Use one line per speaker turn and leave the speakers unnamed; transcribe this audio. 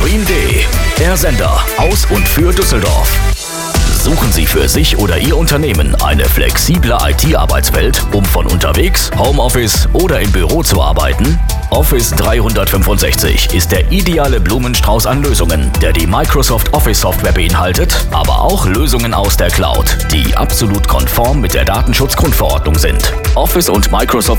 Stream.de, der Sender aus und für Düsseldorf. Suchen Sie für sich oder Ihr Unternehmen eine flexible IT-Arbeitswelt, um von unterwegs, Homeoffice oder im Büro zu arbeiten? Office 365 ist der ideale Blumenstrauß an Lösungen, der die Microsoft Office Software beinhaltet, aber auch Lösungen aus der Cloud, die absolut konform mit der Datenschutzgrundverordnung sind. Office und Microsoft